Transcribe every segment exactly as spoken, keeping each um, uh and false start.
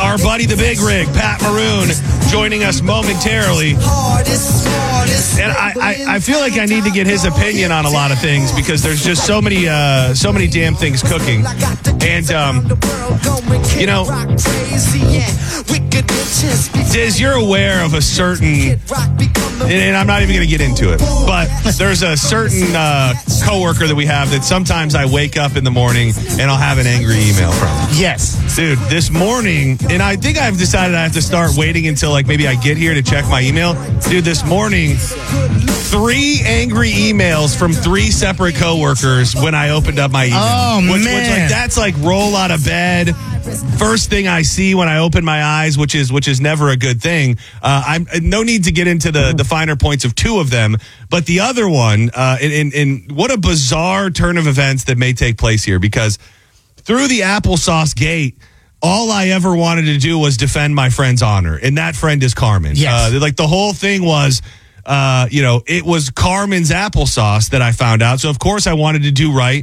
our buddy the Big Rig, Pat Maroon, joining us momentarily. And I, I, I feel like I need to get his opinion on a lot of things because there's just so many uh, so many damn things cooking. And, um, you know, Diz, you're aware of a certain, and I'm not even going to get into it, but there's a certain uh, coworker that we have that sometimes I wake up in the morning and I'll have an angry email from. Yes. Dude, this morning, and I think I've decided I have to start waiting until like maybe I get here to check my email. Dude, this morning, three angry emails from three separate coworkers when I opened up my email. Oh, which, man. Which, like, that's like roll out of bed. First thing I see when I open my eyes, which is which is never a good thing. Uh, I'm no need to get into the, the finer points of two of them, but the other one, uh, in, in, in what a bizarre turn of events that may take place here, because through the applesauce gate, all I ever wanted to do was defend my friend's honor, and that friend is Carmen. Yes. Uh, like the whole thing was, uh, you know, it was Carmen's applesauce that I found out, so of course I wanted to do right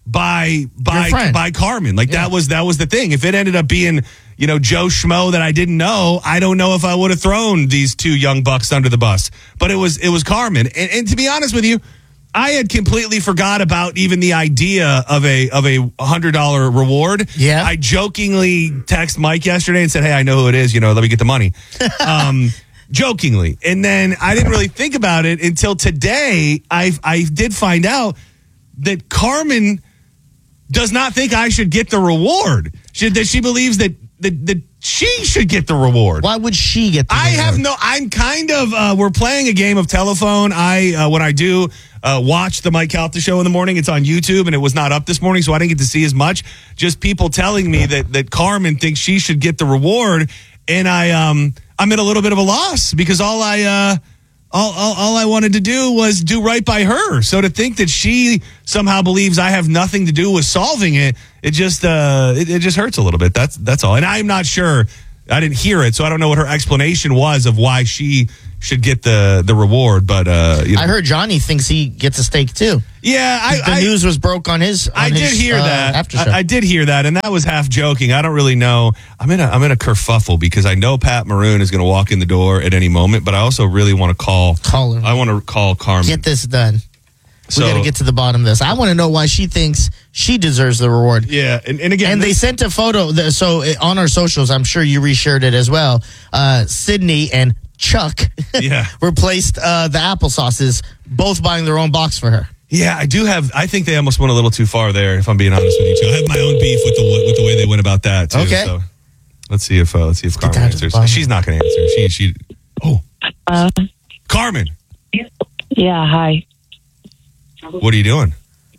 by by by Carmen. Like yeah. that was that was the thing. If it ended up being, you know, Joe Schmo that I didn't know, I don't know if I would have thrown these two young bucks under the bus. But it was it was Carmen. And, and to be honest with you, I had completely forgot about even the idea of a of a one hundred dollars reward. Yeah. I jokingly texted Mike yesterday and said, "Hey, I know who it is, you know, let me get the money." um jokingly. And then I didn't really think about it until today. I I did find out that Carmen does not think I should get the reward. She, that she believes that, that that she should get the reward. Why would she get the I reward? have no, I'm kind of, uh, we're playing a game of telephone. I, uh, when I do uh, watch the Mike Calta show in the morning, it's on YouTube and it was not up this morning, so I didn't get to see as much. Just people telling me that, that Carmen thinks she should get the reward. And I, um, I'm at a little bit of a loss because all I, uh, All, all, all I wanted to do was do right by her. So to think that she somehow believes I have nothing to do with solving it, it just uh, it, it just hurts a little bit. That's that's all. And I'm not sure. I didn't hear it, so I don't know what her explanation was of why she should get the the reward. But uh, you know. I heard Johnny thinks he gets a steak too. Yeah, I, the I, news was broke on his. On I his, did hear uh, that. After show. I, I did hear that, and that was half joking. I don't really know. I'm in a I'm in a kerfuffle because I know Pat Maroon is going to walk in the door at any moment, but I also really want to call. Call her. I want to call Carmen. Get this done. So, we got to get to the bottom of this. I want to know why she thinks she deserves the reward. Yeah, and, and again, and they this, sent a photo. The, so on our socials, I'm sure you reshared it as well. Uh, Sydney and Chuck yeah. replaced uh, the applesauces, both buying their own box for her. Yeah, I do have. I think they almost went a little too far there. If I'm being honest with you, too, I have my own beef with the with the way they went about that. Too, okay, so let's see if uh, let's see if Carmen answers. She's not going to answer. She she. Oh, uh, Carmen. Yeah. Hi. What are you doing?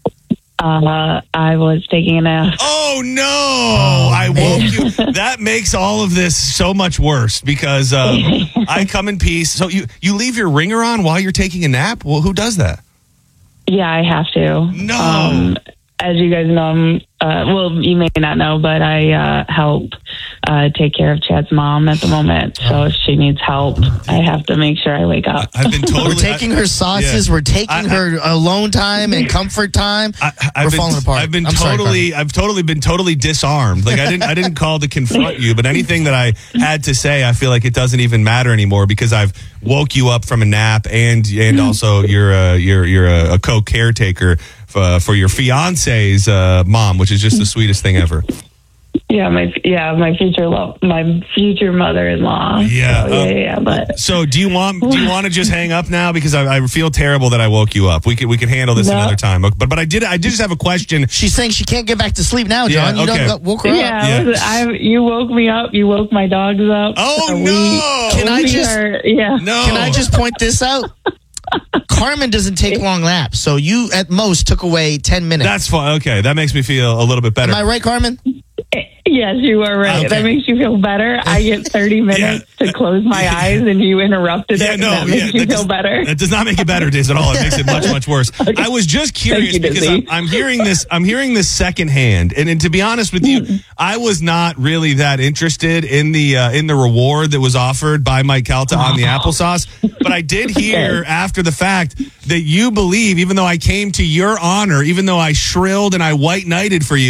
Uh, I was taking a nap. Oh no! Oh, I woke you. That makes all of this so much worse because um, I come in peace. So you you leave your ringer on while you're taking a nap? Well, who does that? Yeah, I have to. No. Um, as you guys know, I'm, uh, well, you may not know, but I uh, help uh, take care of Chad's mom at the moment. So if she needs help, I have to make sure I wake up. I've been totally. We're taking her sauces. Yeah. We're taking I, her alone time and comfort time. I, I've We're been, falling apart. I've been I'm totally. sorry, I've totally been totally disarmed. Like I didn't. I didn't call to confront you, but anything that I had to say, I feel like it doesn't even matter anymore because I've woke you up from a nap and and also you're a, you're you're a, a co-caretaker. Uh, for your fiance's uh, mom, which is just the sweetest thing ever. Yeah, my yeah, my future love, my future mother-in-law. Yeah, so, yeah, uh, yeah. But so, do you want do you want to just hang up now because I, I feel terrible that I woke you up? We could we could handle this no. another time. But but I did I did just have a question. She's saying she can't get back to sleep now, John. Yeah, you okay. don't woke her yeah, up. Yeah, listen, I, you woke me up. You woke my dogs up. Oh Uh, we, no! Can I we just are, yeah? No. Can I just point this out? Carmen doesn't take long naps, so you at most took away ten minutes. That's fine. Okay, that makes me feel a little bit better. Am I right, Carmen? Yes, you are right. Okay. That makes you feel better. I get thirty minutes Yeah. to close my Yeah. eyes, and you interrupted Yeah, it. no, and that makes yeah, you that feel does, better. That does not make it better, Diz, at all. It makes it much, much worse. Okay. I was just curious you, because I'm, I'm hearing this. I'm hearing this secondhand, and, and to be honest with you, I was not really that interested in the uh, in the reward that was offered by Mike Calta on the applesauce. But I did hear Okay. after the fact that you believe, even though I came to your honor, even though I shrilled and I white knighted for you,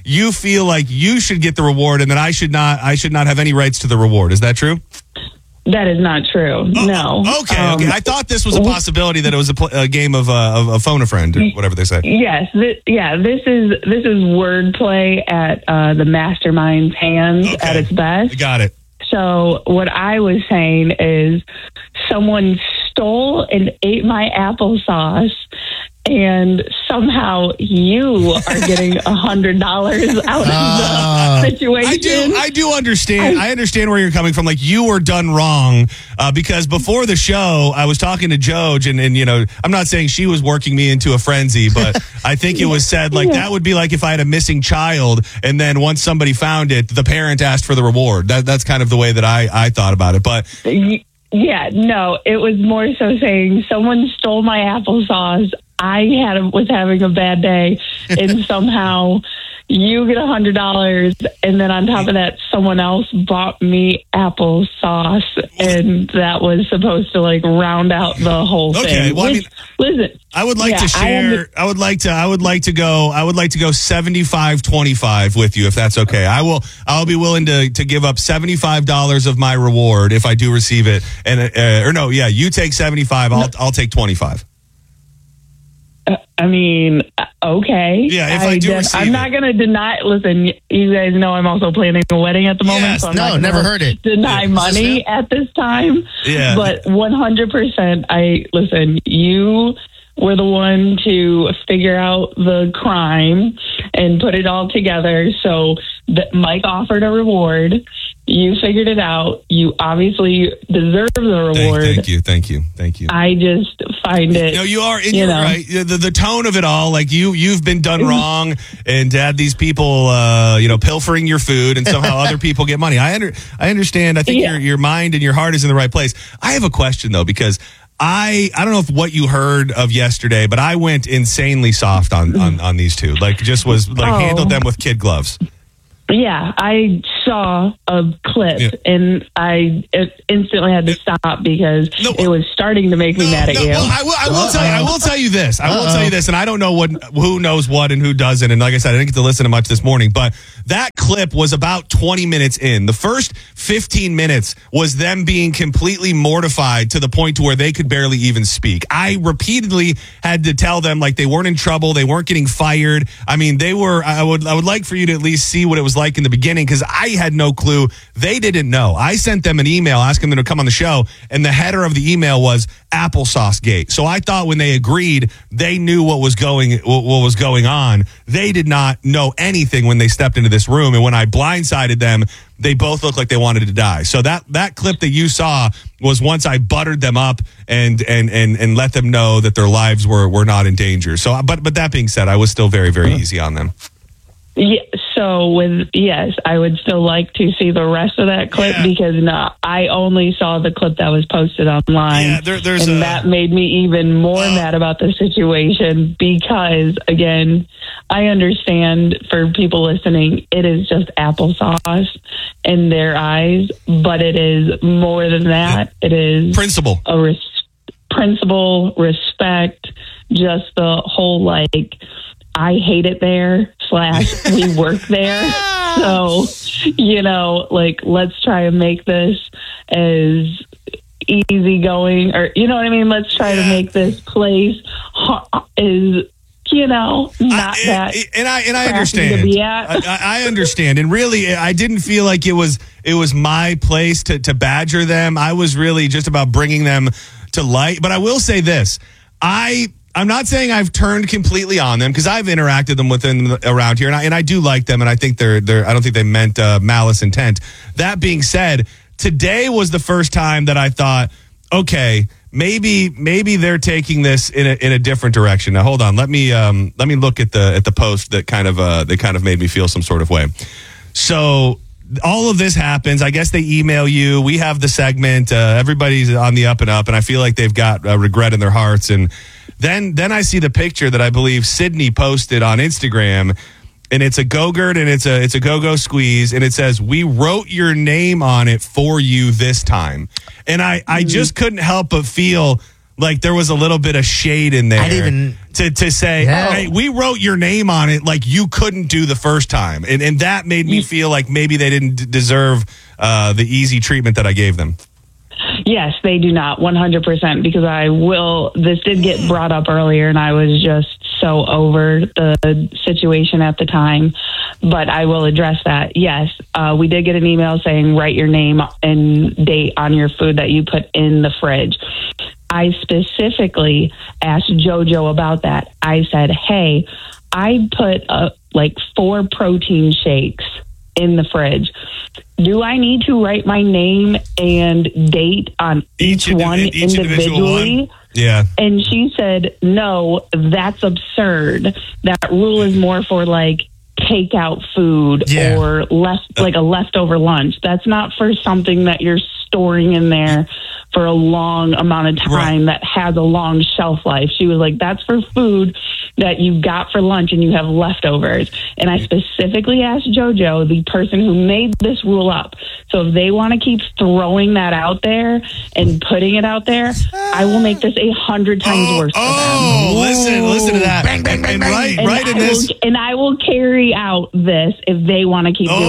you feel like you should get the reward and that I should not I should not have any rights to the reward. Is that true? That is not true. Oh, no. Okay, Um, okay. I thought this was a possibility that it was a, pl- a game of, uh, of a phone a friend or whatever they say. Yes, th- yeah. This is this is wordplay at uh, the mastermind's hands Okay. at its best. Got it. So what I was saying is, someone stole and ate my applesauce, and somehow you are getting a hundred dollars out of Ah. the situation. I do. I do understand. I understand where you're coming from. Like you were done wrong uh, because before the show, I was talking to Joj, and, and you know, I'm not saying she was working me into a frenzy, but I think it was said like Yeah. that would be like if I had a missing child, and then once somebody found it, the parent asked for the reward. That that's kind of the way that I I thought about it. But Y- Yeah, no, it was more so saying someone stole my applesauce. I had was having a bad day, and somehow you get a hundred dollars, and then on top of that, someone else bought me applesauce, and that was supposed to like round out the whole Okay, thing. well, I Which, listen, I would like yeah, to I share. under- I, would like to. I would like to go. I would like to go seventy-five twenty-five with you, if that's okay. I will. I'll be willing to to give up seventy-five dollars of my reward if I do receive it. And uh, or no, yeah, you take seventy-five. I'll I'll take twenty-five. I mean, okay. Yeah, if I do receive I'm not it. going to deny. Listen, you guys know I'm also planning a wedding at the moment. Yes, so I'm no, not gonna never heard it. Deny Yeah. money at this time. Yeah. But one hundred percent, I listen. You were the one to figure out the crime and put it all together. So that Mike offered a reward. You figured it out. You obviously deserve the Thank, reward. thank you, thank you, thank you. I just find it. No, you are, and you you're know. right. The, the tone of it all, like you, you've been done wrong, and had these people, uh, you know, pilfering your food, and somehow other people get money. I under, I understand. I think Yeah. your your mind and your heart is in the right place. I have a question though, because I I don't know if what you heard of yesterday, but I went insanely soft on on, on these two. Like, just was like Oh. handled them with kid gloves. Yeah, I saw a clip Yeah. and I it instantly had to stop because No. it was starting to make me No, mad at no, you. Well, I will, I will tell you. I will tell you this. I will Uh-oh. tell you this, and I don't know what who knows what and who doesn't. And like I said, I didn't get to listen to much this morning, but that clip was about twenty minutes in. The first fifteen minutes was them being completely mortified to the point to where they could barely even speak. I repeatedly had to tell them like they weren't in trouble, they weren't getting fired. I mean, they were. I would I would like for you to at least see what it was like in the beginning, because I had no clue. They didn't know. I sent them an email asking them to come on the show, and the header of the email was applesauce gate. So I thought when they agreed, they knew what was going what what was going on. They did not know anything when they stepped into this room, and when I blindsided them, they both looked like they wanted to die. So that that clip that you saw was once I buttered them up and and and and let them know that their lives were were not in danger. So, but but that being said, I was still very very easy on them. Yeah, so with yes, I would still like to see the rest of that clip Yeah. because no, I only saw the clip that was posted online, Yeah, there- there's and a- that made me even more Uh, mad about the situation because, again, I understand for people listening, it is just applesauce in their eyes, but it is more than that. It is Principal. a res- principle, respect, just the whole like. I hate it there, slash, we work there. So, you know, like, let's try and make this as easygoing, or, you know what I mean? Let's try Yeah. to make this place ho- is, you know, not I- that. and I and I crappy understand. to be at. I, I understand, and really, I didn't feel like it was it was my place to to badger them. I was really just about bringing them to light. But I will say this: I. I'm not saying I've turned completely on them because I've interacted them with them around here, and I, and I do like them, and I think they're they're. I don't think they meant uh, malice intent. That being said, today was the first time that I thought, okay, maybe maybe they're taking this in a in a different direction. Now, hold on, let me um let me look at the at the post that kind of uh that kind of made me feel some sort of way. So all of this happens. I guess they email you. We have the segment. Uh, everybody's on the up and up, and I feel like they've got uh, regret in their hearts. And then then I see the picture that I believe Sydney posted on Instagram, and it's a Go-Gurt and it's a it's a Go-Go Squeeze, and it says, "We wrote your name on it for you this time." And I I just couldn't help but feel like there was a little bit of shade in there. I didn't even to to say, Yeah. hey, we wrote your name on it like you couldn't do the first time, and and that made me feel like maybe they didn't d- deserve uh, the easy treatment that I gave them. Yes, they do not, one hundred percent, because I will, this did get brought up earlier, and I was just so over the situation at the time, but I will address that. Yes, uh, we did get an email saying write your name and date on your food that you put in the fridge. I specifically asked JoJo about that. I said, hey, I put uh, like four protein shakes in the fridge. Do I need to write my name and date on each, Each indi- one each individual individually? one? Yeah. And she said, no, that's absurd. That rule is more for like takeout food Yeah. or left like a leftover lunch. That's not for something that you're storing in there for a long amount of time Right. that has a long shelf life. She was like, that's for food that you got for lunch and you have leftovers. And I specifically asked JoJo, the person who made this rule up. So if they want to keep throwing that out there and putting it out there, I will make this a hundred times Oh, worse for them. oh listen, listen to that. Bang, bang, bang, and bang. right, And right in I this. will, and I will carry out this if they want to keep doing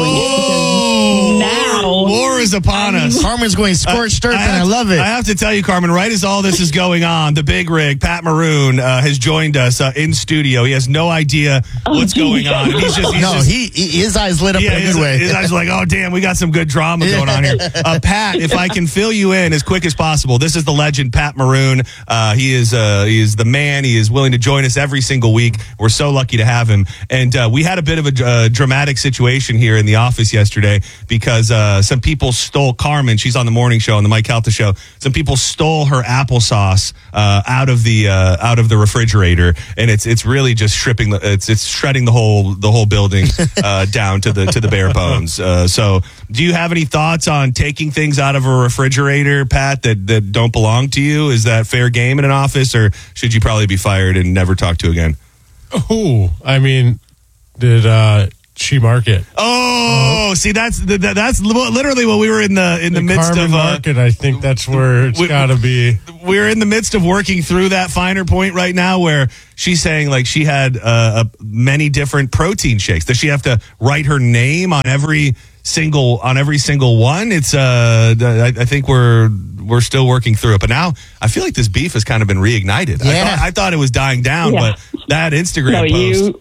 Oh, it. Because now, war is upon us. Carmen's going scorched earth, and I have- love it. I have to tell you, Carmen, right as all this is going on, the big rig, Pat Maroon, uh, has joined us uh, in studio. He has no idea what's going on. He's just, he's no, just, he, he his eyes lit up yeah, in a his, good way. his eyes are like, oh, damn, we got some good drama going on here. Uh, Pat, if I can fill you in as quick as possible, this is the legend, Pat Maroon. Uh, he is uh, he is the man. He is willing to join us every single week. We're so lucky to have him. And uh, we had a bit of a uh, dramatic situation here in the office yesterday because uh, some people stole Carmen. She's on the morning show, on the Mike Calta show. Some people stole her applesauce uh, out of the uh, out of the refrigerator, and it's it's really just stripping the it's it's shredding the whole the whole building uh, down to the to the bare bones. Uh, so, do you have any thoughts on taking things out of a refrigerator, Pat, that that don't belong to you? Is that fair game in an office, or should you probably be fired and never talk to again? Oh, I mean, did uh, she mark it? Oh, see, that's the, the- that's li- literally what we were in the in the, The midst Carmen of. Uh, Market, I think that's where it's we- got to be. we're in the midst of working through that finer point right now where she's saying like she had uh, a, many different protein shakes. Does she have to write her name on every single on every single one? It's uh I, I think we're we're still working through it, but now I feel like this beef has kind of been reignited. I Yeah. thought I thought it was dying down, Yeah. but that Instagram no, post. you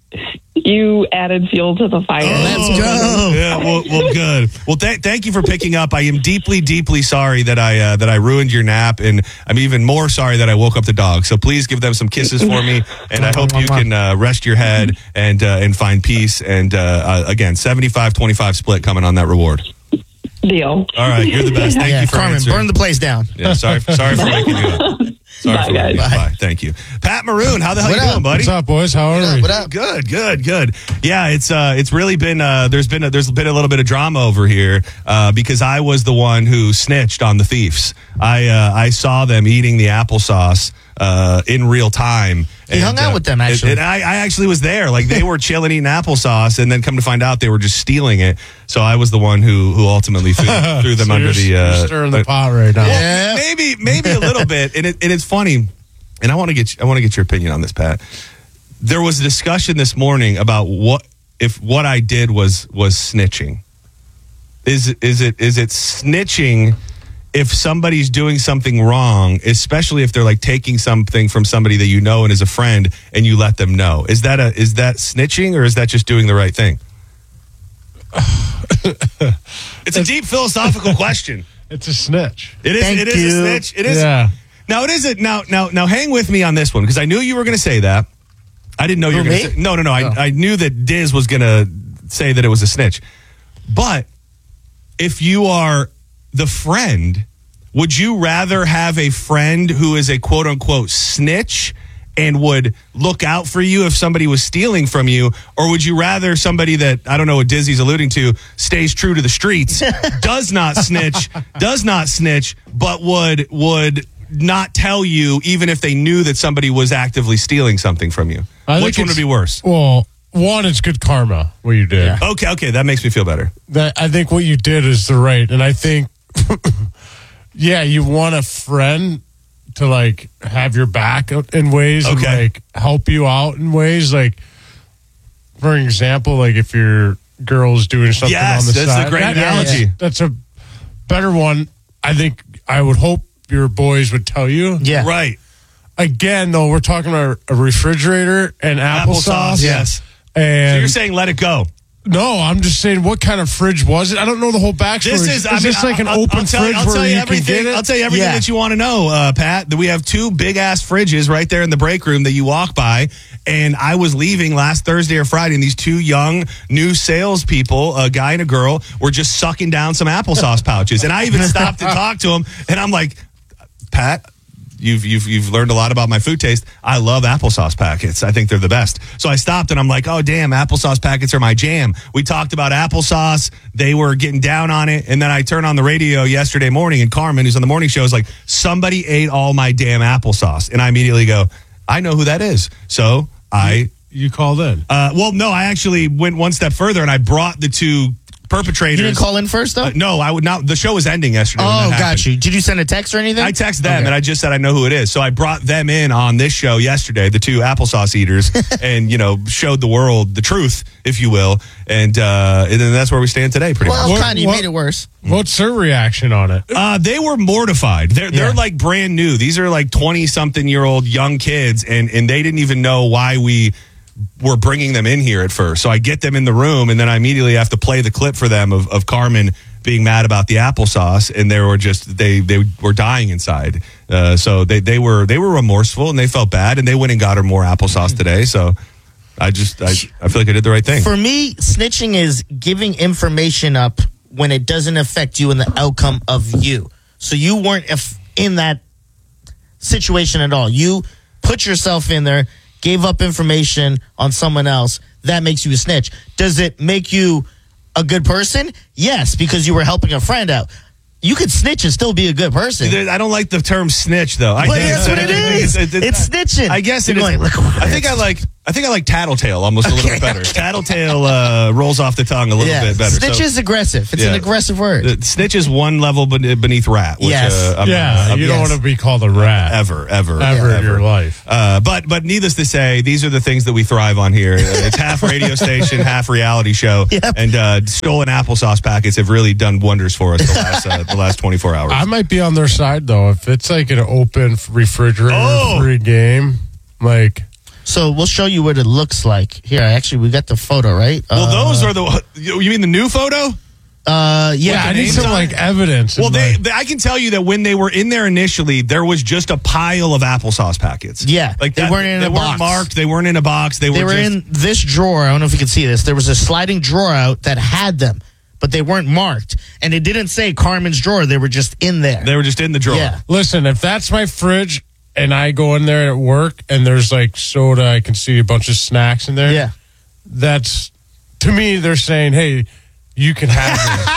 you added fuel to the fire. Let's go. Yeah, well, well good. Well, th- thank you for picking up. I am deeply, deeply sorry that I uh, that I ruined your nap, and I'm even more sorry that I woke up the dog. So please give them some kisses for me, and I hope you can uh, rest your head and uh, and find peace. And uh, uh, again, seventy-five twenty-five split coming on that reward. Deal. All right, you're the best. Thank yeah, you for Carmen, answering. burn the place down. Yeah, sorry, sorry for waking you up. Sorry Bye, for waking guys. you up. Bye. Thank you, Pat Maroon. How the hell What you up? doing, buddy? What's up, boys? How are we? What up? Good, good, good. Yeah, it's uh, it's really been uh, there's been a, there's been a little bit of drama over here uh, because I was the one who snitched on the thieves. I uh, I saw them eating the applesauce uh, in real time. He hung out with them, actually. And, and I, I actually was there. Like they were chilling eating applesauce, and then come to find out they were just stealing it. So I was the one who who ultimately threw, threw them So under you're, the uh, you're stirring the uh, pot right now. Yeah. maybe maybe a little bit, and it, and it's funny. And I want to get I want to get your opinion on this, Pat. There was a discussion this morning about what if what I did was was snitching. Is is it is it snitching if somebody's doing something wrong, especially if they're like taking something from somebody that you know and is a friend, and you let them know? Is that a is that snitching, or is that just doing the right thing? It's a deep philosophical question. It's a snitch. It is. Thank it is you. a snitch. It is. Yeah. Now it isn't. Now, now, now, hang with me on this one because I knew you were going to say that. I didn't know you Who, were going to me? say. No, no, no. I, Oh. I knew that Diz was going to say that it was a snitch. But if you are the friend, would you rather have a friend who is a quote unquote snitch and would look out for you if somebody was stealing from you, or would you rather somebody that, I don't know what Dizzy's alluding to, stays true to the streets, does not snitch, does not snitch, but would would not tell you even if they knew that somebody was actively stealing something from you? I Which think one would it's- be worse? Well, one, it's good karma what you did. Yeah. Okay, okay, that makes me feel better. That I think what you did is the right, and I think, yeah, you want a friend to like have your back in ways and Okay. like help you out in ways. Like, for example, like if your girl's doing something Yes, on the that's a side. great That- analogy. That's, that's a better one. I think I would hope your boys would tell you. Yeah. Right. Again, though, we're talking about a refrigerator and applesauce. Applesauce, yes. And So you're saying let it go. no, I'm just saying, what kind of fridge was it? I don't know the whole backstory. This is, I mean, this like an I'll, open I'll tell, fridge I'll where tell you you everything. can get it? I'll tell you everything Yeah. that you want to know, uh, Pat. That we have two big ass fridges right there in the break room that you walk by. And I was leaving last Thursday or Friday, and these two young new salespeople, a guy and a girl, were just sucking down some applesauce pouches. And I even stopped to talk to them, and I'm like, Pat, You've, you've you've learned a lot about my food taste. I love applesauce packets. I think they're the best. So I stopped and I'm like, oh, damn, applesauce packets are my jam. We talked about applesauce. They were getting down on it. And then I turned on the radio yesterday morning, and Carmen, who's on the morning show, is like, somebody ate all my damn applesauce. And I immediately go, I know who that is. So I... You called in. Uh, well, no, I actually went one step further, and I brought the two perpetrators. You didn't call in first, though? Uh, no, I would not. The show was ending yesterday. when oh, that got happened. you. Did you send a text or anything? I text them Okay. and I just said I know who it is. So I brought them in on this show yesterday, the two applesauce eaters, and you know showed the world the truth, if you will, and uh, and then that's where we stand today, pretty Well, much. What- kind of. You what- made it worse. What's their reaction on it? Uh, they were mortified. They're they're Yeah. like brand new. These are like twenty something year old young kids, and and they didn't even know why we were bringing them in here at first. So I get them in the room, and then I immediately have to play the clip for them of, of Carmen being mad about the applesauce, and they were just they they were dying inside. Uh, so they they were they were remorseful, and they felt bad, and they went and got her more applesauce today. So I just I, I feel like I did the right thing. For me, snitching is giving information up when it doesn't affect you and the outcome of you. So you weren't if in that situation at all. You put yourself in there, gave up information on someone else. That makes you a snitch. Does it make you a good person? Yes, because you were helping a friend out. You could snitch and still be a good person. I don't like the term snitch, though. I But guess- that's what it is. It's, It's snitching. I guess it You're is. going, "Look what I think it I is." like. I think I like tattletale almost a little Okay, bit better. okay. Tattletale uh, rolls off the tongue a little yeah, bit better. snitch So, is aggressive. It's yeah. an aggressive word. uh, snitch is one level ben- beneath rat. Which, Yes. uh, I'm, yeah, I'm- you don't yes. want to be called a rat ever, ever, ever in your life. Uh, but but needless to say, these are the things that we thrive on here. Uh, It's half radio station, half reality show, Yep. and uh, stolen applesauce packets have really done wonders for us the last uh, the last twenty-four hours. I might be on their side though. If it's like an open refrigerator Oh. free game, like So we'll show you what it looks like. Here, actually, we got the photo, right? well, uh, those are the. You you mean the new photo? Uh, yeah. yeah, I need names some on like it? evidence. Well, and, they, like- they, I can tell you that when they were in there initially, there was just a pile of applesauce packets. Yeah, like they that- weren't in they a weren't box. marked. They weren't in a box. They, They were, were just, in this drawer. I don't know if you can see this. There was a sliding drawer out that had them, but they weren't marked. And it didn't say Carmen's drawer. They were just in there. They were just in the drawer. Yeah. Listen, if that's my fridge and I go in there at work and there's like soda, I can see a bunch of snacks in there. Yeah. That's to me. They're saying, "Hey, you can have it."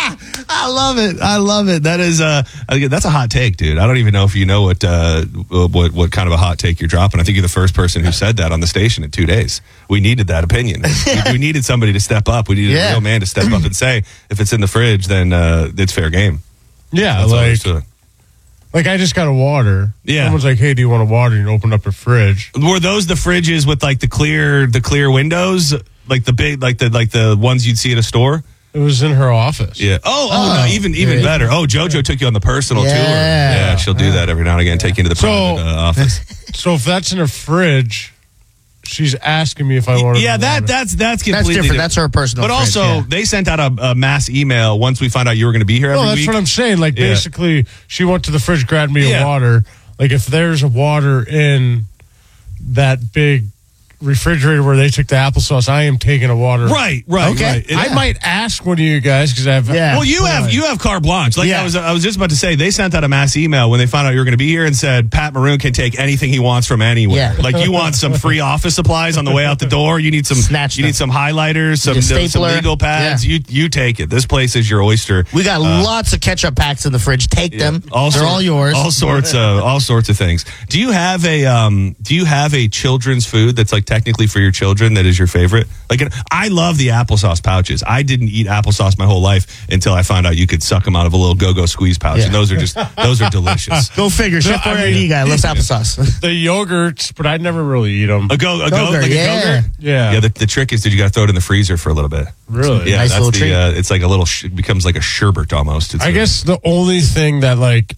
I love it. I love it. That is uh again, that's a hot take, dude. I don't even know if you know what uh what what kind of a hot take you're dropping. I think you're the first person who said that on the station in two days. We needed that opinion. we, we needed somebody to step up. We needed Yeah. a real man to step up and say, if it's in the fridge, then uh, it's fair game. Yeah, That's all there like is to it. like I just got a water. Yeah. Someone's like, "Hey, do you want a water?" And you open up a fridge. Were those the fridges with like the clear the clear windows, like the big like the like the ones you'd see at a store? It was in her office. Yeah. Oh, oh, Oh. no, even even Yeah. better. Oh, JoJo took you on the personal Yeah. tour. Yeah, she'll do that every now and again. Take you to the So- private uh, office. So if that's in her fridge, she's asking me if I want. Yeah, that that's that's completely That's different. That's her personal But fridge, also, yeah. they sent out a, a mass email once we found out you were going to be here every No, that's week. what I'm saying. Like Yeah. basically, she went to the fridge, grabbed me Yeah. a water. Like if there's a water in that big refrigerator where they took the applesauce, I am taking a water. Right, right, Okay. right. It- I might ask one of you guys because I have. Yeah. Well, you have you have carte blanche. Like Yeah. I was I was just about to say, they sent out a mass email when they found out you were going to be here and said Pat Maroon can take anything he wants from anywhere. Yeah. Like you want some free office supplies on the way out the door. You need some Snatch you them. need some highlighters, some need a some stapler. legal pads. Yeah. You you take it. This place is your oyster. We got lots of ketchup packs in the fridge. Take them. All They're sort- all yours. All sorts of all sorts of things. Do you have a um? Do you have a children's food that's like technically for your children that is your favorite? Like, I love the applesauce pouches. I didn't eat applesauce my whole life until I found out you could suck them out of a little Go-Go squeeze pouch, Yeah. and those are just those are delicious. Go figure. Chef I Boyardee mean- guy loves applesauce. The yogurts, but I'd never really eat them. A go, a go, Go-Gurt, like a yeah. Go-Gurt? Yeah. Yeah, the, the trick is that you got to throw it in the freezer for a little bit. Really? Yeah, Nice that's little the. treat. Uh, it's like a little. Sh- it becomes like a sherbet almost. It's I a- guess the only thing that like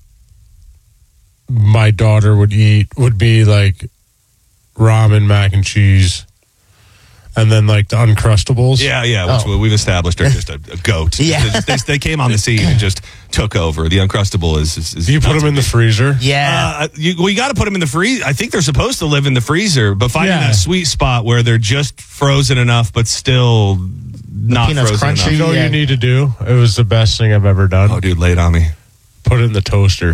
my daughter would eat would be like ramen, mac and cheese, and then like the Uncrustables. Yeah, yeah, which Oh. we've established are just a, a goat. Yeah. They, they, they came on the scene and just took over. The Uncrustable is. is, is Do you put them in the freezer? Yeah. Uh, you, well, you got to put them in the freezer. I think they're supposed to live in the freezer, but finding Yeah. that sweet spot where they're just frozen enough, but still not peanuts frozen crunchy. You enough. know what Yeah. you need to do? It was the best thing I've ever done. Oh, dude, lay it on me. Put it in the toaster.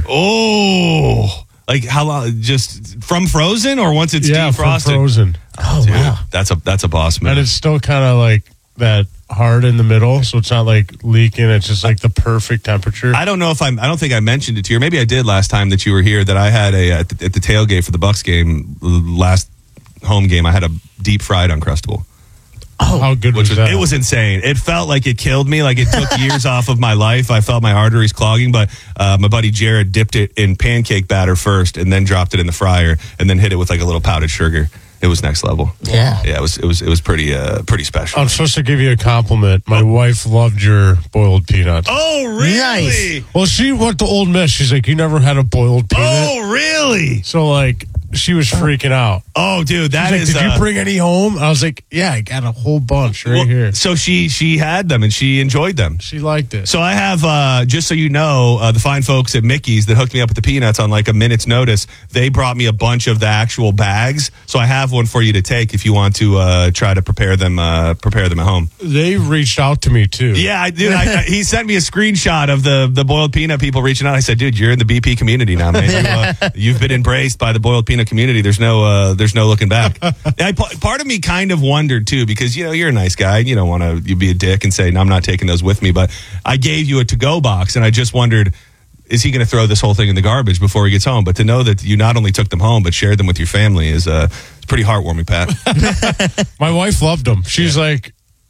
Oh, like how long? Just from frozen or once it's Yeah, from defrosted? frozen. oh, Dude, wow. that's a that's a boss move. And it's still kind of like that hard in the middle, so it's not like leaking. It's just like the perfect temperature. I don't know if I'm. I don't think I mentioned it to you. Or maybe I did last time that you were here. That I had a at the, at the tailgate for the Bucks game, last home game. I had a deep fried Uncrustable, How good which was was that? it was insane. It felt like it killed me. Like it took years off of my life. I felt my arteries clogging. But uh, my buddy Jared dipped it in pancake batter first, and then dropped it in the fryer, and then hit it with like a little powdered sugar. It was next level. Yeah. Yeah, it was. It was. It was pretty. Uh, pretty special. I'm supposed to give you a compliment. My wife loved your boiled peanuts. Oh, really? Nice. Well, she went to Old Miss. She's like, you never had a boiled peanut? Oh, really? So, like, she was freaking out. Oh, dude, that She's like, is. did uh, you bring any home? I was like, yeah, I got a whole bunch right well, here. So she she had them and she enjoyed them. She liked it. So I have, uh, just so you know, uh, the fine folks at Mickey's that hooked me up with the peanuts on like a minute's notice. They brought me a bunch of the actual bags, so I have one for you to take if you want to uh, try to prepare them. Uh, prepare them at home. They reached out to me, too. Yeah, I did. I, I, he sent me a screenshot of the the boiled peanut people reaching out. I said, "Dude, you're in the B P community now, man. You, uh, you've been embraced by the boiled peanut community. There's no uh, there's no looking back." I, part of me kind of wondered too, because you know you're a nice guy. You don't want to you be a dick and say, "No, I'm not taking those with me." But I gave you a to go box, and I just wondered, is he going to throw this whole thing in the garbage before he gets home? But to know that you not only took them home but shared them with your family is uh, it's pretty heartwarming, Pat. My wife loved them. She's like,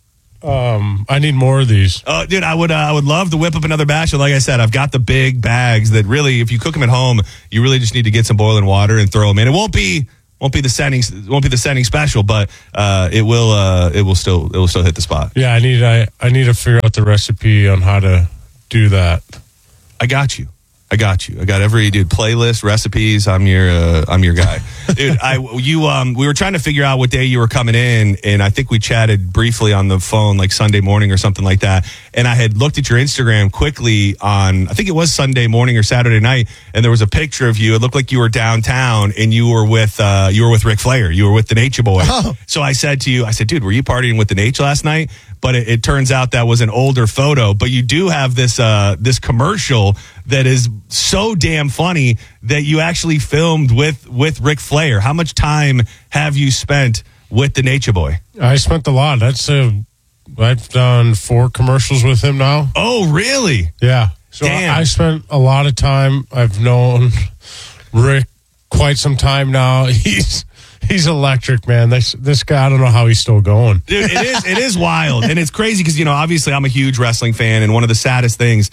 um, I need more of these. Oh, dude, I would uh, I would love to whip up another batch. And like I said, I've got the big bags that really, if you cook them at home, you really just need to get some boiling water and throw them in. It won't be won't be the setting won't be the setting special, but uh, it will uh, it will still it will still hit the spot. Yeah, I need I, I need to figure out the recipe on how to do that. I got you. I got you. I got every dude playlist, recipes. I'm your uh, I'm your guy, dude. I you um we were trying to figure out what day you were coming in, and I think we chatted briefly on the phone like Sunday morning or something like that. And I had looked at your Instagram quickly on I think it was Sunday morning or Saturday night, and there was a picture of you. It looked like you were downtown, and you were with uh, you were with Ric Flair. You were with the Nature Boy. Oh. So I said to you, I said, dude, were you partying with the Nature last night? But it, it turns out that was an older photo. But you do have this uh, this commercial that is so damn funny that you actually filmed with with Ric Flair. How much time have you spent with the Nature Boy? I spent a lot. That's a, I've done four commercials with him now. Oh, really? Yeah. So Damn. I spent a lot of time. I've known Rick quite some time now. He's he's electric, man. This this guy, I don't know how he's still going. Dude, it is it is wild, and it's crazy because you know obviously I'm a huge wrestling fan, and one of the saddest things,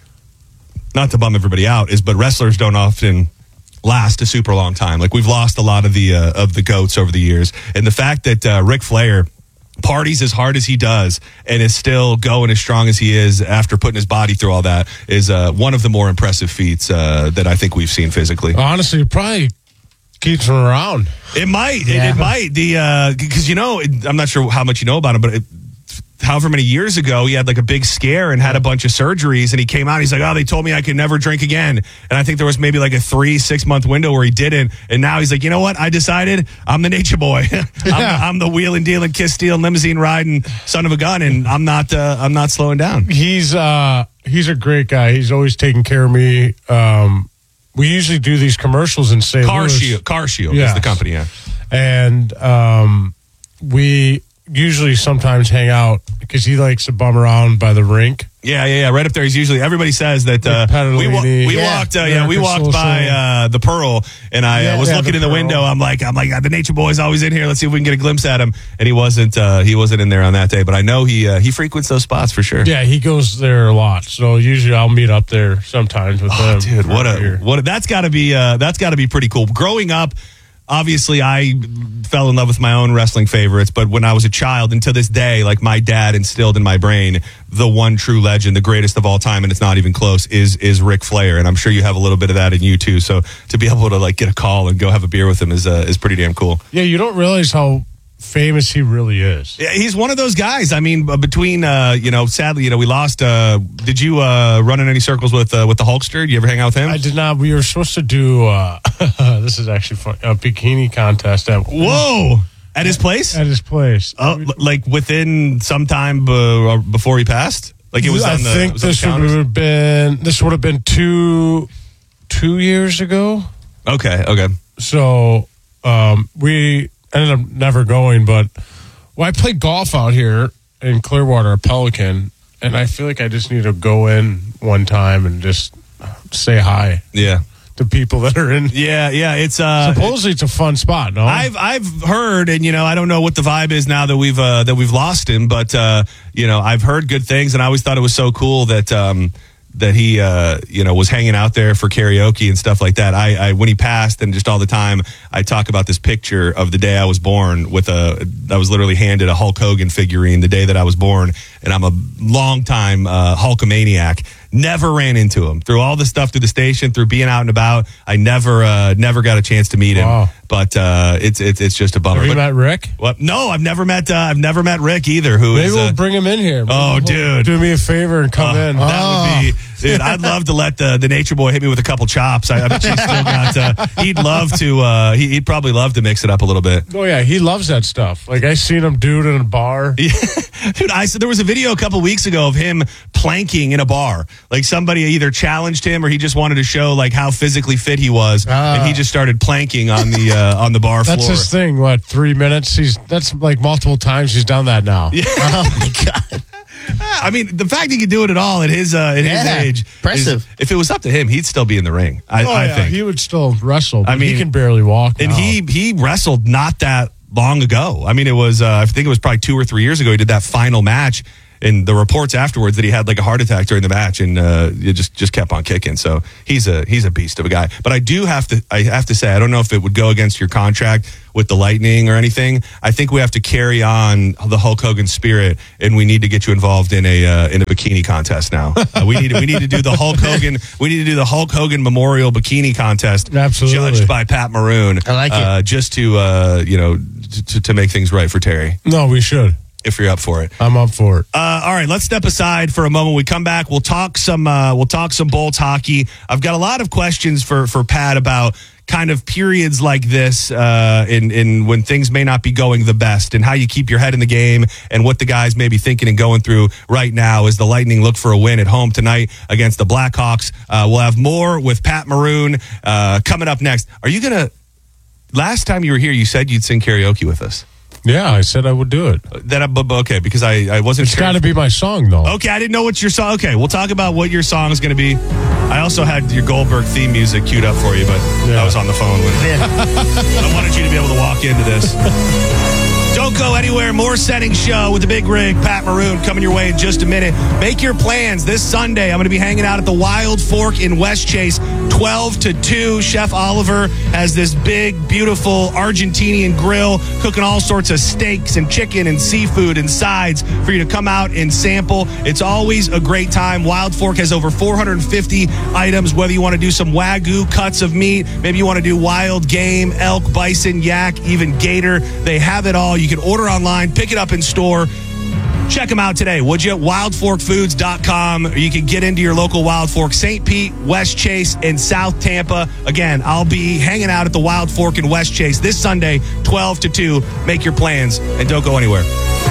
not to bum everybody out, is but wrestlers don't often last a super long time. Like we've lost a lot of the uh, of the goats over the years, and the fact that uh, Ric Flair parties as hard as he does and is still going as strong as he is after putting his body through all that is uh, one of the more impressive feats uh, that I think we've seen physically. Honestly, it probably keeps him around. It might. Yeah. It, it might. The because you know, it, I'm not sure how much you know about him, but it, however many years ago, he had like a big scare and had a bunch of surgeries, and he came out. He's like, "Oh, they told me I could never drink again." And I think there was maybe like a three, six month window where he didn't. And now he's like, "You know what? I decided I'm the Nature Boy. I'm, the, I'm the wheeling, dealing, kiss stealing, limousine riding son of a gun, and I'm not. Uh, I'm not slowing down." He's uh he's a great guy. He's always taking care of me. Um, we usually do these commercials in Saint Car Louis. Shield. Car Shield is Yes. the company. Yeah. And um, we usually sometimes hang out because he likes to bum around by the rink. Yeah, yeah, yeah. Right up there. He's usually. Everybody says that uh, we wa- we Yeah. walked. Uh, yeah, we American walked Social. by uh, the Pearl, and I Yeah, uh, was yeah, looking the in the Pearl. window. I'm like, I'm like, the Nature Boy's always in here. Let's see if we can get a glimpse at him. And he wasn't. Uh, he wasn't in there on that day. But I know he uh, he frequents those spots for sure. Yeah, he goes there a lot. So usually I'll meet up there sometimes with Oh, him. dude, what a Here. what a, that's got to be uh, that's got to be pretty cool. Growing up, obviously, I fell in love with my own wrestling favorites. But when I was a child, and to this day, like my dad instilled in my brain, the one true legend, the greatest of all time, and it's not even close, is is Ric Flair. And I'm sure you have a little bit of that in you too. So to be able to like get a call and go have a beer with him is uh, is pretty damn cool. Yeah, you don't realize how famous he really is. Yeah, he's one of those guys. I mean, uh, between uh, you know, sadly, you know, we lost. Uh, did you uh, run in any circles with uh, with the Hulkster? Did you ever hang out with him? I did not. We were supposed to do, uh, this is actually fun, a bikini contest at, Whoa! At his place? at his place. Oh, l- like within some time b- before he passed? Like it was I on the. think it was on the this would counters? have been, this would have been two, two years ago. Okay. Okay. So um, we ended up never going, but well, I played golf out here in Clearwater, Pelican, and I feel like I just need to go in one time and just say hi Yeah. to people that are in. Yeah. Yeah. It's uh. Supposedly it's a fun spot, no? I've I've heard, and you know, I don't know what the vibe is now that we've uh, that we've lost him, but uh, you know, I've heard good things, and I always thought it was so cool that um, that he uh, you know was hanging out there for karaoke and stuff like that. I, I when he passed, and just all the time, I talk about this picture of the day I was born. With a, I was literally handed a Hulk Hogan figurine the day that I was born, and I'm a long time uh, Hulkamaniac. Never ran into him through all the stuff through the station, through being out and about. I never, uh, never got a chance to meet him. Wow. But uh, it's it's it's just a bummer. Have you But- met Rick? what? No, I've never met. Uh, I've never met Rick either. Who Maybe is? we'll uh, bring him in here. Oh, Maybe dude. do me a favor and come uh, in. That would be. Dude, I'd love to let the, the Nature Boy hit me with a couple chops. I, I bet you still got. Uh, he'd love to. Uh, he, he'd probably love to mix it up a little bit. Oh yeah, he loves that stuff. Like I seen him do it in a bar. Dude, I said there was a video a couple weeks ago of him planking in a bar. Like somebody either challenged him or he just wanted to show like how physically fit he was, Ah. and he just started planking on the uh, on the bar That's floor. his thing. What, three minutes? He's that's like multiple times he's done that now. Oh my god. I mean, the fact he could do it at all at his uh, at his Yeah, age, impressive. is- if it was up to him, he'd still be in the ring. I, Oh, I yeah, think. he would still wrestle. But I mean, he can barely walk. And now. he he wrestled not that long ago. I mean, it was uh, I think it was probably two or three years ago. He did that final match, and the reports afterwards that he had like a heart attack during the match, and uh, it just just kept on kicking. So he's a he's a beast of a guy. But I do have to I have to say I don't know if it would go against your contract with the Lightning or anything. I think we have to carry on the Hulk Hogan spirit, and we need to get you involved in a uh, in a bikini contest now. Uh, we need to, we need to do the Hulk Hogan we need to do the Hulk Hogan Memorial Bikini Contest, Absolutely. judged by Pat Maroon. I like it. Uh, just to uh, you know to, to make things right for Terry, No, we should. if you're up for it. I'm up for it. Uh, all right, let's step aside for a moment. We come back. We'll talk some. Uh, we'll talk some Bolts hockey. I've got a lot of questions for for Pat about kind of periods like this, uh, in in when things may not be going the best, and how you keep your head in the game, and what the guys may be thinking and going through right now as the Lightning look for a win at home tonight against the Blackhawks. Uh, we'll have more with Pat Maroon uh, coming up next. Are you gonna? Last time you were here, you said you'd sing karaoke with us. Yeah, I said I would do it. That I, but, but okay, because I I wasn't It's sure. got to be my song, though. Okay, I didn't know what your song. Okay, we'll talk about what your song is going to be. I also had your Goldberg theme music queued up for you, but Yeah. I was on the phone with it. I wanted you to be able to walk into this. Don't go anywhere. More Setting Show with the Big Rig, Pat Maroon, coming your way in just a minute. Make your plans this Sunday. I'm going to be hanging out at the Wild Fork in West Chase, twelve to two. Chef Oliver has this big, beautiful Argentinian grill, cooking all sorts of steaks and chicken and seafood and sides for you to come out and sample. It's always a great time. Wild Fork has over four hundred fifty items, whether you want to do some Wagyu cuts of meat, maybe you want to do wild game, elk, bison, yak, even gator. They have it all. You can order online, pick it up in store. Check them out today, would you? wild fork foods dot com. Or you can get into your local Wild Fork, Saint Pete, West Chase, and South Tampa. Again, I'll be hanging out at the Wild Fork in West Chase this Sunday, twelve to two. Make your plans and don't go anywhere.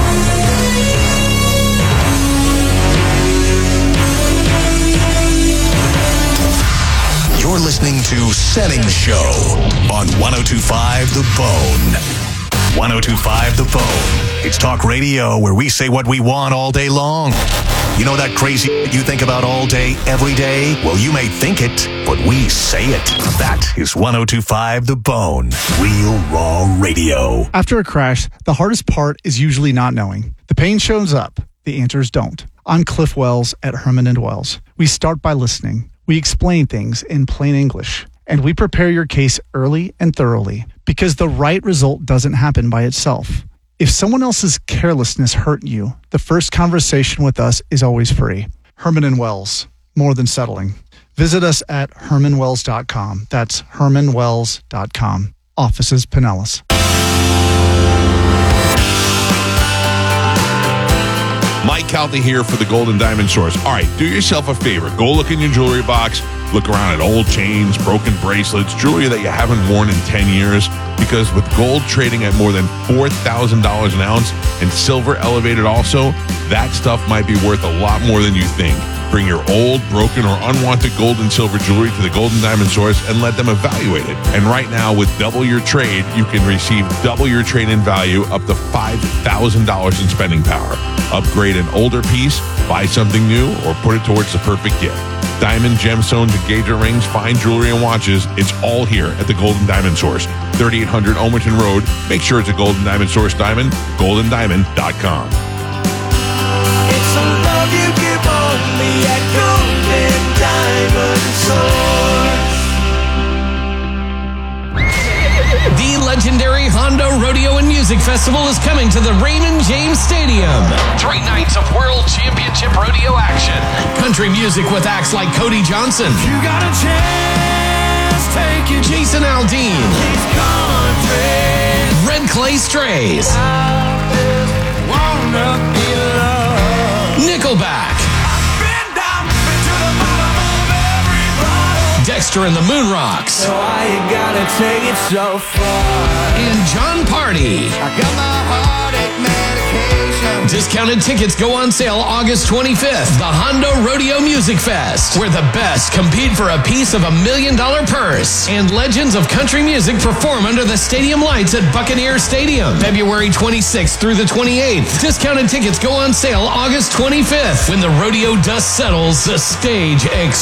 You're listening to Setting Show on one oh two point five The Bone. one oh two point five The Bone. It's talk radio where we say what we want all day long. You know that crazy you think about all day, every day? Well, you may think it, but we say it. That is one oh two point five The Bone. Real Raw Radio. After a crash, the hardest part is usually not knowing. The pain shows up. The answers don't. I'm Cliff Wells at Herman and Wells. We start by listening. We explain things in plain English. And we prepare your case early and thoroughly because the right result doesn't happen by itself. If someone else's carelessness hurt you, the first conversation with us is always free. Herman and Wells, more than settling. Visit us at herman wells dot com. That's herman wells dot com. Offices Pinellas. Mike Calta here for the Golden Diamond Source. All right, do yourself a favor. Go look in your jewelry box. Look around at old chains, broken bracelets, jewelry that you haven't worn in ten years. Because with gold trading at more than four thousand dollars an ounce and silver elevated also, that stuff might be worth a lot more than you think. Bring your old, broken, or unwanted gold and silver jewelry to the Golden Diamond Source and let them evaluate it. And right now, with double your trade, you can receive double your trade-in value up to five thousand dollars in spending power. Upgrade an older piece, buy something new, or put it towards the perfect gift. Diamond, gemstones, engagement rings, fine jewelry, and watches, it's all here at the Golden Diamond Source. thirty-eight hundred Omerton Road. Make sure it's a Golden Diamond Source diamond, golden diamond dot com. It's a love you give only at Golden Diamond Source. The legendary Honda Rodeo and Music Festival is coming to the Raymond James Stadium. Three nights of World Championship Rodeo action. Country music with acts like Cody Johnson. You got a chance, take it. Jason Aldean. These countries. Red Clay Strays. Wanna be loved. Nickelback. Been down to the bottom of every bottle. Dexter and the Moon Rocks. So why you gotta take it so far? And John Party. I got my heartache medication. Discounted tickets go on sale August twenty-fifth. The Honda Rodeo Music Fest, where the best compete for a piece of a million dollar purse. And legends of country music perform under the stadium lights at Buccaneer Stadium, February twenty-sixth through the twenty-eighth. Discounted tickets go on sale August twenty-fifth. When the rodeo dust settles, the stage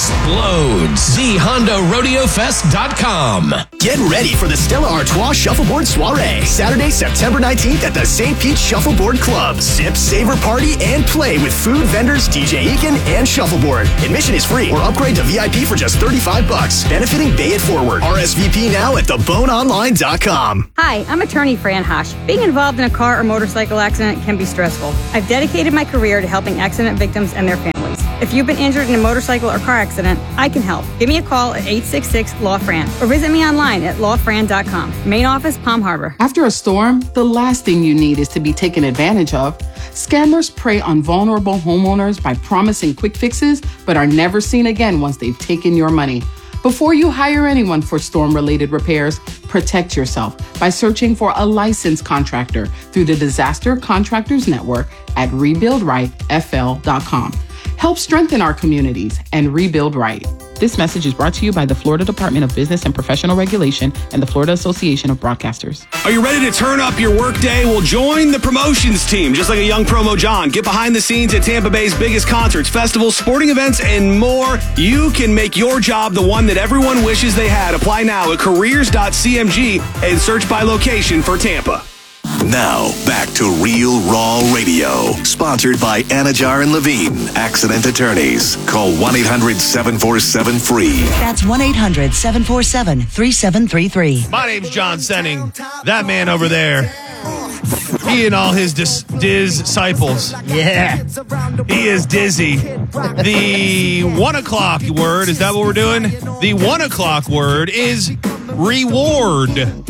explodes. the honda rodeo fest dot com. Get ready for the Stella Artois Shuffleboard Soiree, Saturday, September nineteenth at the Saint Pete Shuffleboard Club. Sip, savor, party, and play with food vendors, D J Eakin, and Shuffleboard. Admission is free or upgrade to V I P for just thirty-five bucks. Benefiting Bay It Forward. R S V P now at the bone online dot com. Hi, I'm attorney Fran Hosh. Being involved in a car or motorcycle accident can be stressful. I've dedicated my career to helping accident victims and their families. If you've been injured in a motorcycle or car accident, I can help. Give me a call at eight six six, L A W, F R A N or visit me online at law fran dot com. Main office, Palm Harbor. After a storm, the last thing you need is to be taken advantage of. Scammers prey on vulnerable homeowners by promising quick fixes, but are never seen again once they've taken your money. Before you hire anyone for storm-related repairs, protect yourself by searching for a licensed contractor through the Disaster Contractors Network at rebuild right f l dot com. Help strengthen our communities and rebuild right. This message is brought to you by the Florida Department of Business and Professional Regulation and the Florida Association of Broadcasters. Are you ready to turn up your workday? Well, join the promotions team, just like a young promo John. Get behind the scenes at Tampa Bay's biggest concerts, festivals, sporting events, and more. You can make your job the one that everyone wishes they had. Apply now at careers dot c m g and search by location for Tampa. Now, back to Real Raw Radio. Sponsored by Anajar and Levine, Accident Attorneys. Call one eight hundred seven four seven free. That's one eight hundred seven four seven three seven three three. My name's John Senning. That man over there, he and all his dis- disciples. Yeah. He is dizzy. The one o'clock word, is that what we're doing? The one o'clock word is reward.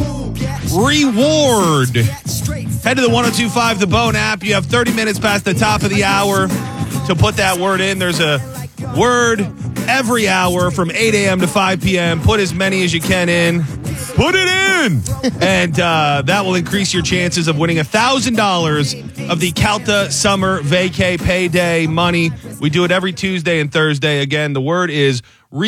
Reward. Head to the one oh two point five The Bone app. You have thirty minutes past the top of the hour to put that word in. There's a word every hour from eight a.m. to five p.m. Put as many as you can in. Put it in! And uh, that will increase your chances of winning one thousand dollars of the Calta Summer Vacay Payday money. We do it every Tuesday and Thursday. Again, the word is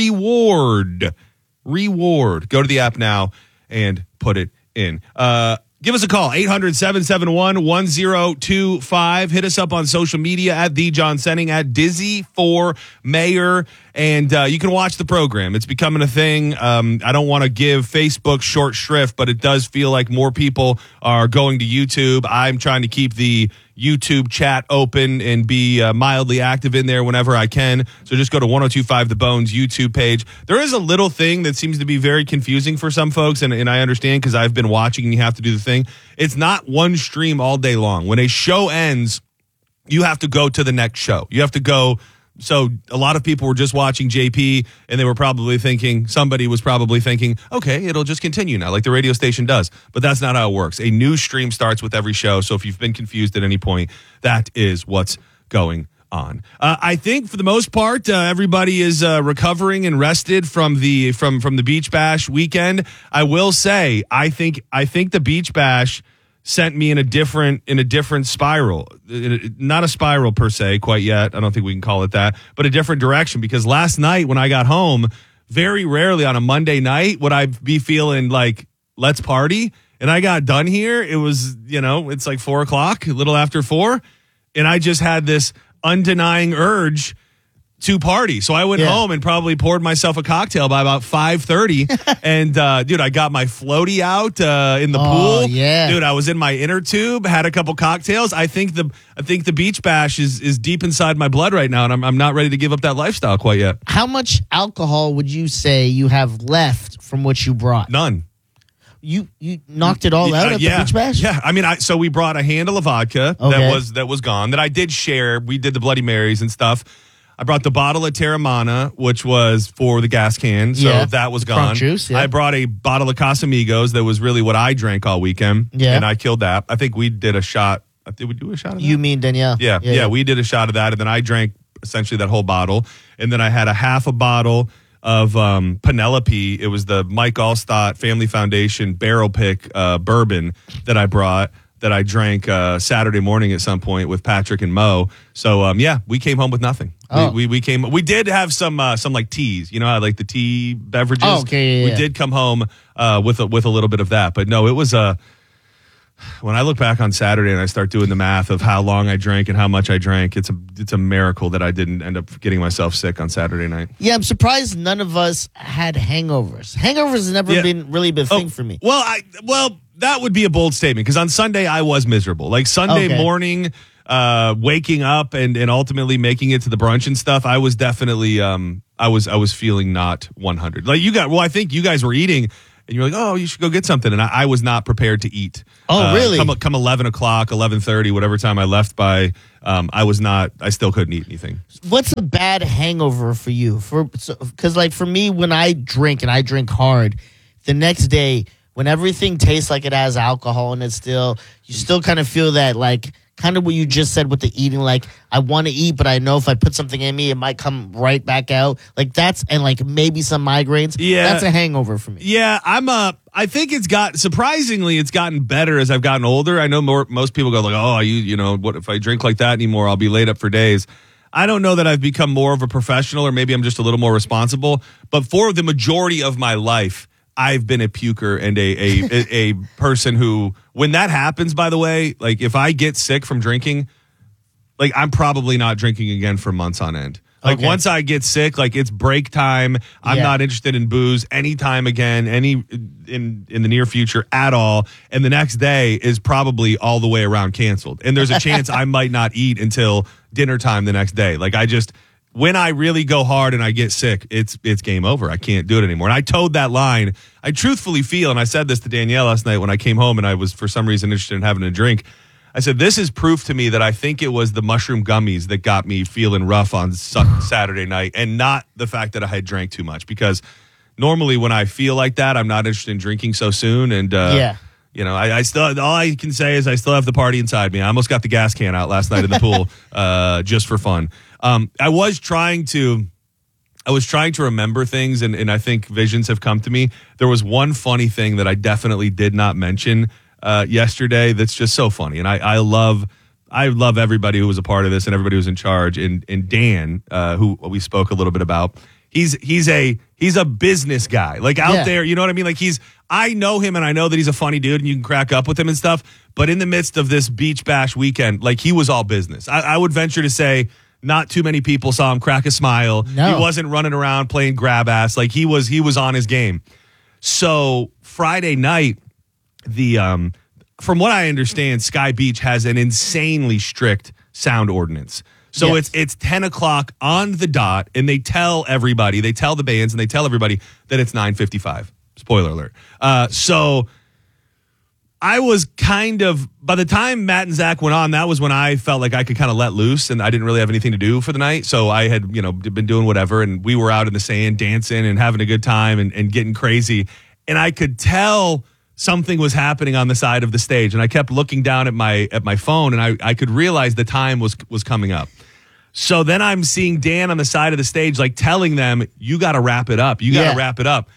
reward. Reward. Go to the app now and put it in. Uh, Give us a call, eight hundred, seven seven one, one zero two five. Hit us up on social media at The John Senning, at Dizzy for Mayor, and uh, you can watch the program. It's becoming a thing. Um, I don't want to give Facebook short shrift, but it does feel like more people are going to YouTube. I'm trying to keep the YouTube chat open and be uh, mildly active in there whenever I can. So just go to ten twenty-five The Bones YouTube page. There is a little thing that seems to be very confusing for some folks, and, and I understand because I've been watching and you have to do the thing. It's not one stream all day long. When a show ends, you have to go to the next show. You have to go. So a lot of people were just watching J P, and they were probably thinking, somebody was probably thinking, okay, it'll just continue now, like the radio station does. But that's not how it works. A new stream starts with every show. So if you've been confused at any point, that is what's going on. Uh, I think for the most part, uh, everybody is uh, recovering and rested from the from from the Beach Bash weekend. I will say, I think I think the Beach Bash sent me in a different in a different spiral. Not a spiral per se quite yet. I don't think we can call it that, but a different direction. Because last night when I got home, very rarely on a Monday night would I be feeling like, let's party. And I got done here. It was, you know, it's like four o'clock, a little after four. And I just had this undenying urge to party. So I went Yeah. home and probably poured myself a cocktail by about five thirty. And, uh, dude, I got my floaty out uh, in the Oh, pool. yeah. Dude, I was in my inner tube, had a couple cocktails. I think the I think the Beach Bash is is deep inside my blood right now, and I'm, I'm not ready to give up that lifestyle quite yet. How much alcohol would you say you have left from what you brought? None. You you knocked it all out Uh, at yeah. the Beach Bash? Yeah, I mean, I so we brought a handle of vodka Okay. that was that was gone that I did share. We did the Bloody Marys and stuff. I brought the bottle of Terramana, which was for the gas can, so Yeah. that was The crunk gone. juice, yeah. I brought a bottle of Casamigos that was really what I drank all weekend, Yeah. and I killed that. I think we did a shot. Did we do a shot of that? You mean Danielle? Yeah, yeah, we did a shot of that, and then I drank essentially that whole bottle, and then I had a half a bottle of um, Penelope. It was the Mike Allstott Family Foundation barrel pick uh, bourbon that I brought that I drank uh, Saturday morning at some point with Patrick and Mo. So um, yeah, we came home with nothing. Oh. We, we we came. We did have some uh, some like teas. You know, I like the tea beverages. Oh, okay, yeah, we yeah. did come home uh, with a, with a little bit of that, but no, it was a. Uh, When I look back on Saturday and I start doing the math of how long I drank and how much I drank, it's a it's a miracle that I didn't end up getting myself sick on Saturday night. Yeah, I'm surprised none of us had hangovers. Hangovers has never Yeah. been really been a thing Oh, for me. Well, I well that would be a bold statement because on Sunday I was miserable. Like Sunday Okay. morning, uh, waking up and and ultimately making it to the brunch and stuff, I was definitely um I was I was feeling not one hundred. Like you got well, I think you guys were eating. And you're like, oh, you should go get something. And I, I was not prepared to eat. Oh, Uh, really? Come, come eleven o'clock, eleven thirty, whatever time I left by, um, I was not, I still couldn't eat anything. What's a bad hangover for you? For because like for me, when I drink and I drink hard, the next day when everything tastes like it has alcohol in it, still you still kind of feel that like kind of what you just said with the eating. Like I want to eat, but I know if I put something in me, it might come right back out. Like that's and like maybe some migraines. Yeah. That's a hangover for me. Yeah, I'm uh I think it's got surprisingly it's gotten better as I've gotten older. I know more most people go like, "Oh, you you know, what if I drink like that anymore, I'll be laid up for days." I don't know that I've become more of a professional or maybe I'm just a little more responsible, but for the majority of my life, I've been a puker and a a, a, a person who when that happens, by the way, like if I get sick from drinking, like I'm probably not drinking again for months on end. Like Okay. once I get sick, like it's break time. I'm Yeah. not interested in booze anytime again, any in in the near future at all. And the next day is probably all the way around canceled. And there's a chance I might not eat until dinner time the next day. Like I just when I really go hard and I get sick, it's it's game over. I can't do it anymore. And I towed that line. I truthfully feel, and I said this to Danielle last night when I came home and I was for some reason interested in having a drink. I said, this is proof to me that I think it was the mushroom gummies that got me feeling rough on su- Saturday night and not the fact that I had drank too much. Because normally when I feel like that, I'm not interested in drinking so soon. And, uh, Yeah. you know, I, I still, all I can say is I still have the party inside me. I almost got the gas can out last night in the pool uh, just for fun. Um, I was trying to. I was trying to remember things, and, and I think visions have come to me. There was one funny thing that I definitely did not mention uh, yesterday that's just so funny. And I, I love I love everybody who was a part of this and everybody who was in charge. And, and Dan, uh, who we spoke a little bit about, he's he's a he's a business guy. Like out Yeah. there, you know what I mean? Like he's I know him and I know that he's a funny dude and you can crack up with him and stuff. But in the midst of this beach bash weekend, like he was all business. I, I would venture to say not too many people saw him crack a smile. No. He wasn't running around playing grab ass. Like he was he was on his game. So Friday night, the um, from what I understand, Sky Beach has an insanely strict sound ordinance. So Yes. it's it's ten o'clock on the dot, and they tell everybody, they tell the bands, and they tell everybody that it's nine fifty-five. Spoiler alert. Uh, so I was kind of, by the time Matt and Zach went on, that was when I felt like I could kind of let loose, and I didn't really have anything to do for the night. So I had, you know, been doing whatever, and we were out in the sand dancing and having a good time and, and getting crazy. And I could tell something was happening on the side of the stage, and I kept looking down at my at my phone, and I, I could realize the time was was coming up. So then I'm seeing Dan on the side of the stage, like telling them, "You got to wrap it up. You got to Yeah. wrap it up."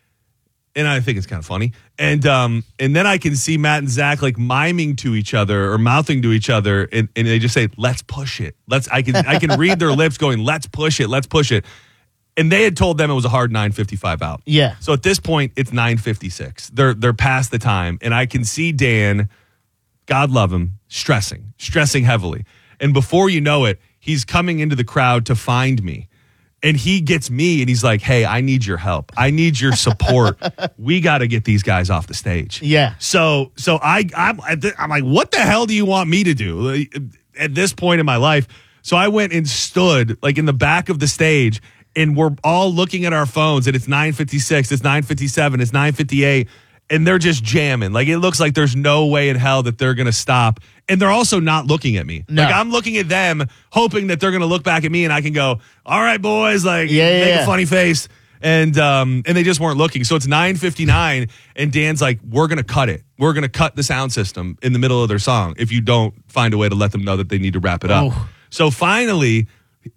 And I think it's kind of funny. And um, and then I can see Matt and Zach like miming to each other or mouthing to each other, and, and they just say, "Let's push it." Let's. I can I can read their lips going, "Let's push it. Let's push it." And they had told them it was a hard nine fifty-five out. Yeah. So at this point, it's nine fifty-six. They're they're past the time, and I can see Dan, God love him, stressing, stressing heavily. And before you know it, he's coming into the crowd to find me. And he gets me and he's like, "Hey, I need your help. I need your support. We got to get these guys off the stage." Yeah. So, so I, I'm, I'm like, "What the hell do you want me to do at this point in my life?" So I went and stood like in the back of the stage, and we're all looking at our phones, and it's nine fifty-six, it's nine fifty-seven, it's nine fifty-eight, and they're just jamming. Like it looks like there's no way in hell that they're going to stop. And they're also not looking at me. No. Like I'm looking at them, hoping that they're going to look back at me, and I can go, "All right, boys," like Yeah, yeah, make yeah. a funny face. And um, and they just weren't looking. So it's nine fifty-nine, and Dan's like, "We're going to cut it. We're going to cut the sound system in the middle of their song if you don't find a way to let them know that they need to wrap it up." Oh. So finally,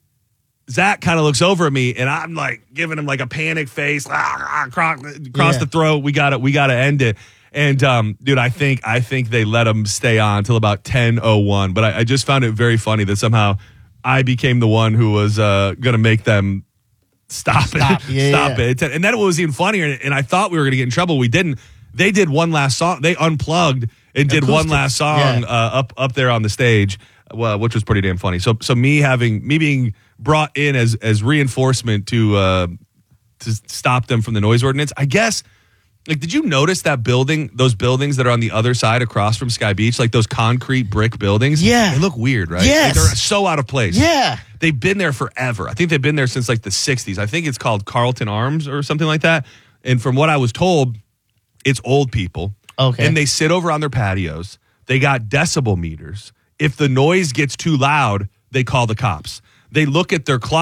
Zach kind of looks over at me, and I'm like giving him like a panic face, ah, ah, across, across Yeah. the throat. We got to we got to end it. And um, dude, I think I think they let him stay on till about ten oh one. But I, I just found it very funny that somehow I became the one who was uh, going to make them stop, Stop. it, Yeah, stop yeah. it. And then it was even funnier. And I thought we were going to get in trouble. We didn't. They did one last song. They unplugged and did one Acoustic. last song Yeah. uh, up up there on the stage, uh, which was pretty damn funny. So so me having me being brought in as as reinforcement to uh, to stop them from the noise ordinance, I guess. Like, did you notice that building, those buildings that are on the other side across from Sky Beach, like those concrete brick buildings? Yeah. They look weird, right? Yes. Like they're so out of place. Yeah. They've been there forever. I think they've been there since like the sixties. I think it's called Carlton Arms or something like that. And from what I was told, it's old people. Okay. And they sit over on their patios. They got decibel meters. If the noise gets too loud, they call the cops. They look at their clock.